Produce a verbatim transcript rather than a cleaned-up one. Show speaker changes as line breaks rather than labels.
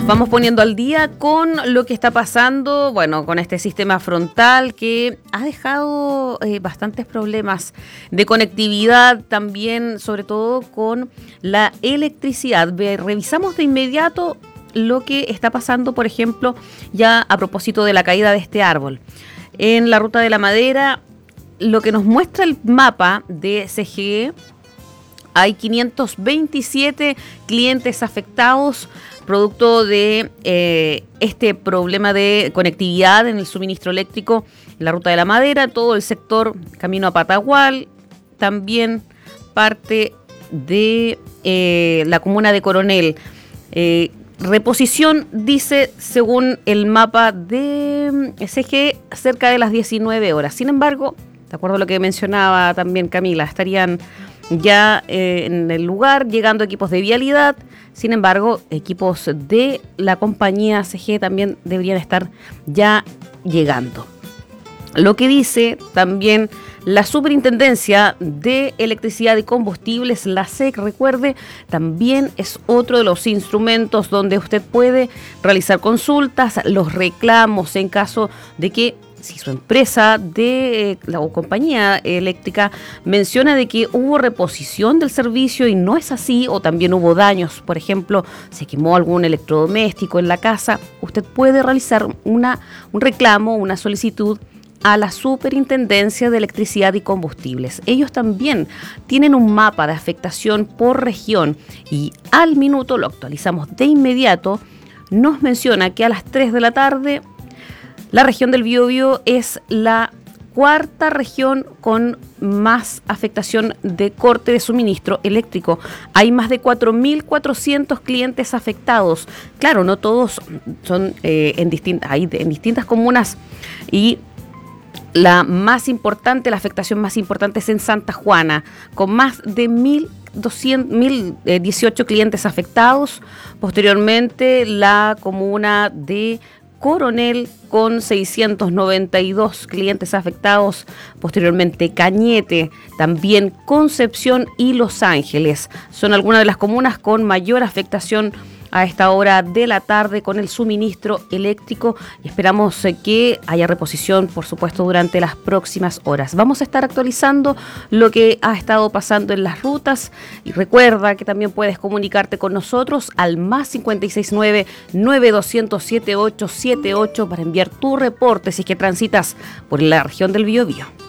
Nos vamos poniendo al día con lo que está pasando, bueno, con este sistema frontal que ha dejado eh, bastantes problemas de conectividad también, sobre todo con la electricidad. Ve, revisamos de inmediato lo que está pasando, por ejemplo, ya a propósito de la caída de este árbol. En la Ruta de la Madera, lo que nos muestra el mapa de C G E, hay quinientos veintisiete clientes afectados producto de eh, este problema de conectividad en el suministro eléctrico en la Ruta de la Madera, todo el sector camino a Patagual, también parte de eh, la comuna de Coronel. Eh, reposición, dice, según el mapa de C G E, cerca de las diecinueve horas. Sin embargo, de acuerdo a lo que mencionaba también Camila, estarían ya eh, en el lugar, llegando equipos de vialidad. Sin embargo, equipos de la compañía C G E también deberían estar ya llegando. Lo que dice también la Superintendencia de Electricidad y Combustibles, la S E C, recuerde, también es otro de los instrumentos donde usted puede realizar consultas, los reclamos en caso de que si su empresa de la o compañía eléctrica menciona de que hubo reposición del servicio y no es así, o también hubo daños, por ejemplo, se quemó algún electrodoméstico en la casa, usted puede realizar una, un reclamo, una solicitud a la Superintendencia de Electricidad y Combustibles. Ellos también tienen un mapa de afectación por región y al minuto, lo actualizamos de inmediato, nos menciona que a las tres de la tarde la región del Biobío es la cuarta región con más afectación de corte de suministro eléctrico. Hay más de cuatro mil cuatrocientos clientes afectados. Claro, no todos son eh, en, distintas, hay en distintas comunas y la más importante, la afectación más importante es en Santa Juana, con más de mil dieciocho clientes afectados. Posteriormente, la comuna de Coronel con seiscientos noventa y dos clientes afectados, posteriormente Cañete, también Concepción y Los Ángeles. Son algunas de las comunas con mayor afectación a esta hora de la tarde con el suministro eléctrico y esperamos eh, que haya reposición, por supuesto, durante las próximas horas. Vamos a estar actualizando lo que ha estado pasando en las rutas y recuerda que también puedes comunicarte con nosotros al más cincuenta y seis nueve, nueve doscientos, setenta y ocho setenta y ocho para enviar tu reporte si es que transitas por la región del Biobío.